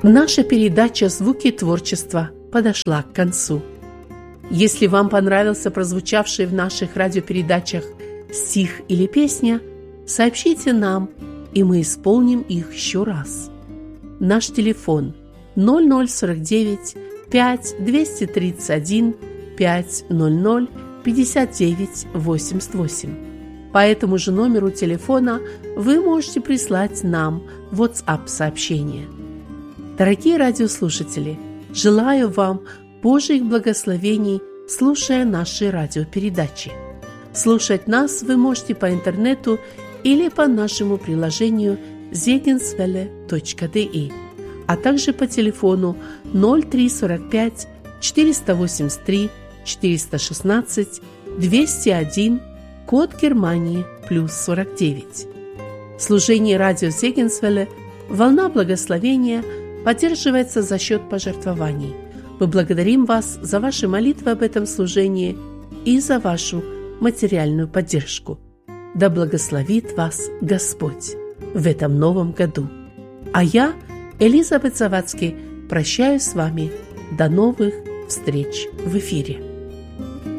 Наша передача «Звуки творчества» подошла к концу. Если вам понравился прозвучавший в наших радиопередачах стих или песня, сообщите нам, и мы исполним их еще раз. Наш телефон 0049 5 231 500 59 88. По этому же номеру телефона вы можете прислать нам WhatsApp-сообщение. Дорогие радиослушатели, желаю вам Божьих благословений, слушая наши радиопередачи. Слушать нас вы можете по интернету или по нашему приложению zegenswelle.de, а также по телефону 0345 483 416 201, код Германии +49. Служение радио Зегенсвелле «Волна благословения» поддерживается за счет пожертвований. Мы благодарим вас за ваши молитвы об этом служении и за вашу материальную поддержку. Да благословит вас Господь в этом новом году. А я, Элизабет Завадский, прощаюсь с вами. До новых встреч в эфире.